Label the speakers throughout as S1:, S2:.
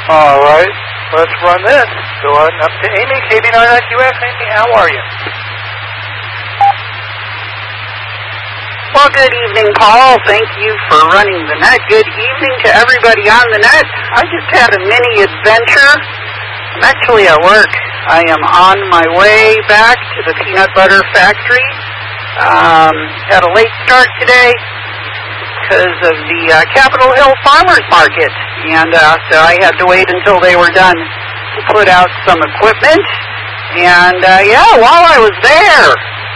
S1: All right, let's run this. Go on up to Amy, KB9QX. Amy, how are you?
S2: Well, good evening, Paul. Thank you for running the net. Good evening to everybody on the net. I just had a mini adventure. I'm actually at work. I am on my way back to the peanut butter factory. Had a late start today because of the Capitol Hill Farmers Market. And so I had to wait until they were done to put out some equipment. And, while I was there,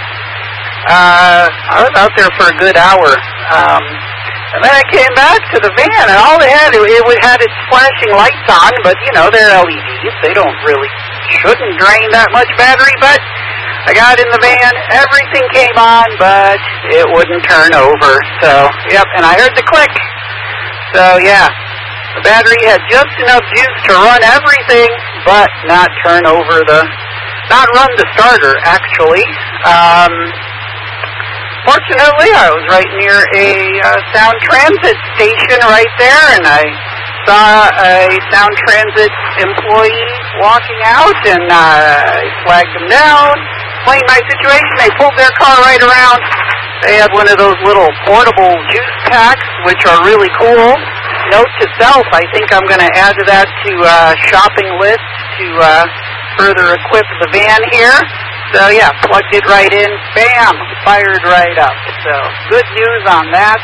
S2: I was out there for a good hour. And then I came back to the van, and all it had its flashing lights on, but, they're LEDs. They shouldn't drain that much battery, but I got in the van, everything came on, but it wouldn't turn over. So, and I heard the click. So, the battery had just enough juice to run everything, but not run the starter, actually. Fortunately, I was right near a Sound Transit station right there, and I saw a Sound Transit employee walking out, and I flagged them down, explained my situation. They pulled their car right around. They had one of those little portable juice packs, which are really cool. Note to self, I think I'm going to add to that to shopping list to further equip the van here. So, plugged it right in, bam, fired right up. So, good news on that.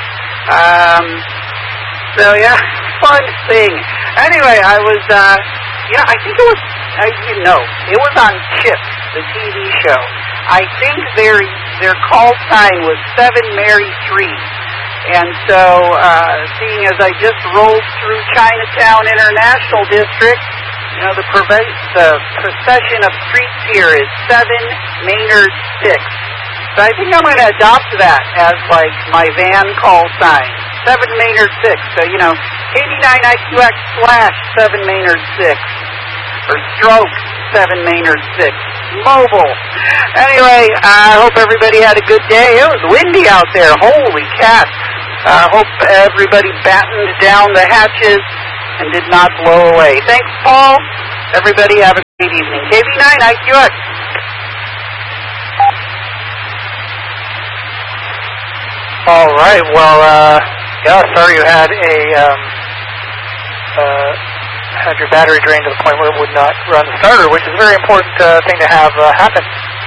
S2: Fun thing. Anyway, I was, I think it was, it was on CHiP, the TV show. I think their call sign was 7 Mary 3. And so, seeing as I just rolled through Chinatown International District, the procession of streets here is 7 Maynard 6. So I think I'm going to adopt that as, my van call sign. 7 Maynard 6. So, KB9IQX / 7 Maynard 6. Or stroke 7 Maynard 6. Mobile. Anyway, I hope everybody had a good day. It was windy out there. Holy cats. I hope everybody battened down the hatches and did not blow away. Thanks, Paul. Everybody have a great evening. KB9IQX.
S1: All right. Well, sorry you had had your battery drained to the point where it would not run the starter, which is a very important thing to have happen,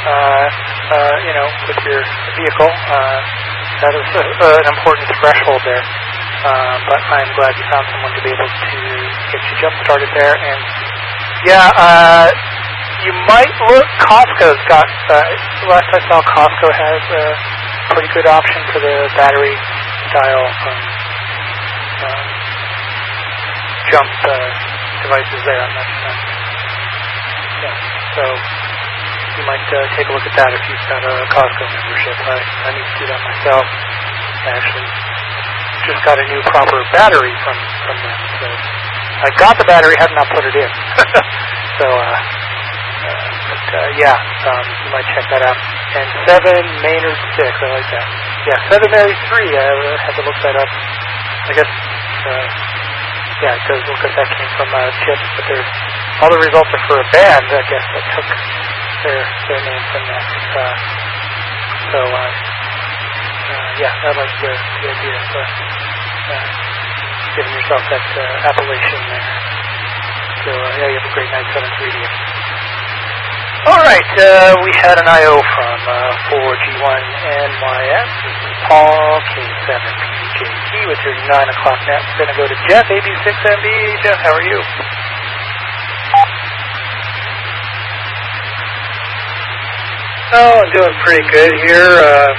S1: with your vehicle. That is an important threshold there. But I'm glad you found someone to be able to get you jump-started there. And, you might look, Costco's got, last I saw, Costco has a pretty good option for the battery-style jump devices there. I'm not sure. So you might take a look at that if you've got a Costco membership. I need to do that myself. I actually just got a new proper battery from them. So I got the battery, had not put it in. So, you might check that out. And 7 Maynard 6, I like that. 7 Mary 3, I had to look that up. I guess, it does look like that came from CHiP, but all the results are for a band, I guess, that took their name from that. I like the idea of giving yourself that appellation there. So, you have a great night, 7-3 to you. All right, we had an I.O. from 4G1NYS. This is Paul, K7PJT with your 9 o'clock net. We're going to go to Jeff, AB6MB. Jeff, how are you?
S3: Oh, I'm doing pretty good here.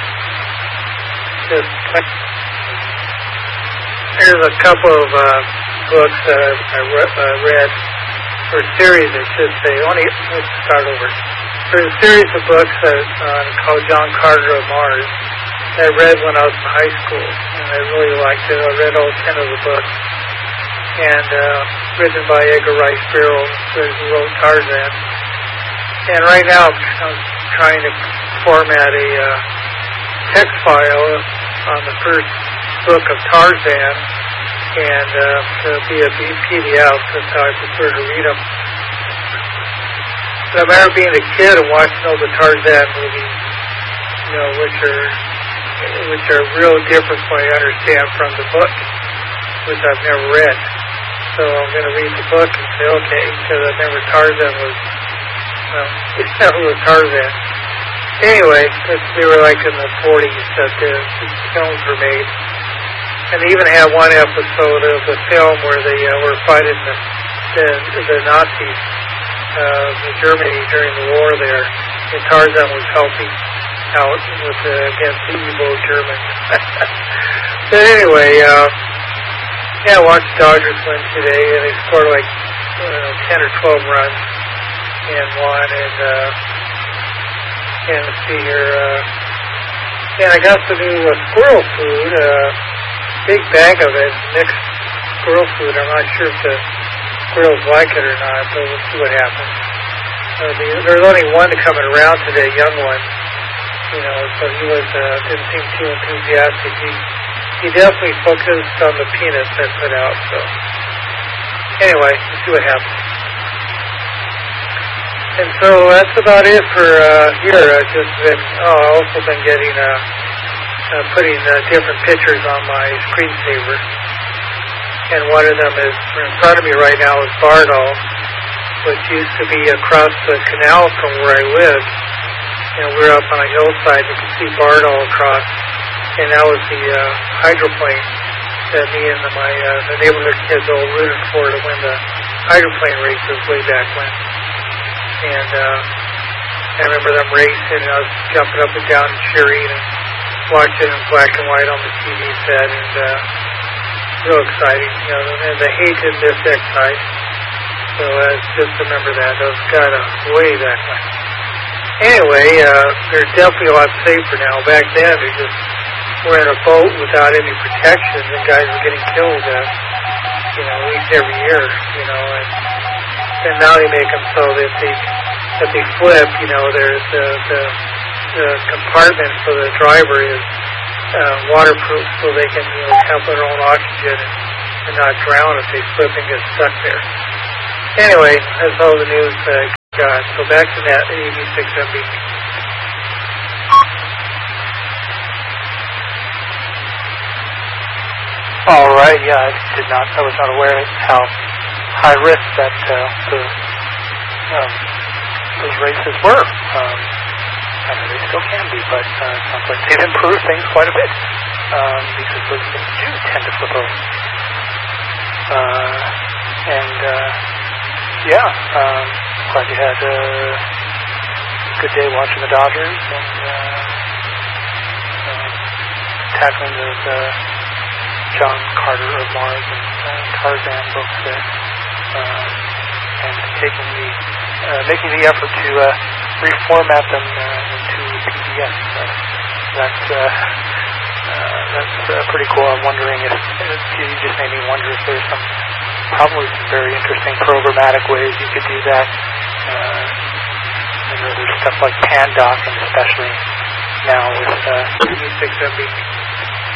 S3: Here's a couple of books that I read. For a series, I should say. Let's start over. There's a series of books called John Carter of Mars that I read when I was in high school, and I really liked it. I read all 10 of the books, and written by Edgar Rice Burroughs, who wrote Tarzan. And right now I'm trying to format a text file on the first book of Tarzan, and it'll be a PDF. That's how I prefer to read them. But I remember being a kid and watching all the Tarzan movies, you know, which are real different from what I understand from the book, which I've never read. So I'm going to read the book and say, okay, because I remember Tarzan was, well, it's never was Tarzan. Anyway, they were like in the 40s that these films were made. And they even had one episode of the film where they were fighting the Nazis in Germany during the war there. And Tarzan was helping out against the evil Germans. But anyway, I watched the Dodgers win today, and they scored like 10 or 12 runs and won. And let's see here. And I got some new squirrel food, big bag of it, mixed squirrel food. I'm not sure if the squirrels like it or not, but we'll see what happens. There's only one coming around today, a young one. You know, so he didn't seem too enthusiastic. He definitely focused on the peanuts I put out. So anyway, we'll see what happens. And so that's about it for here. I've just been also been getting putting different pictures on my screensaver. And one of them is in front of me right now is Bardal, which used to be across the canal from where I lived. And we're up on a hillside. You can see Bardal across. And that was the hydroplane that me and the neighborhood kids all rooted for to win the hydroplane races way back when. And I remember them racing, and I was jumping up and down and cheering and watching in black and white on the TV set, and real exciting. You know, and the hate in this exciting. So just remember that. That was kind of way back when. Anyway, they're definitely a lot safer now. Back then, they just were in a boat without any protection, and guys were getting killed, you know, at least every year, you know, and now they make them so that they flip, you know, there's the compartment for the driver is waterproof, so they can, you know, have their own oxygen and not drown if they slip and get stuck there. Anyway, that's all the news I got. So back to that 86MB.
S1: All right, yeah, I was not aware of how high risk that those races were. I know they still can be, but it sounds like they've improved things quite a bit because those things do tend to flip over. Glad you had a good day watching the Dodgers and tackling those John Carter of Mars and Tarzan books there, and making the effort to reformat them into PDF. That's pretty cool. I'm wondering if you just made me wonder if there's probably some very interesting programmatic ways you could do that. I know there's stuff like Pandoc, and especially now with
S3: 86MB.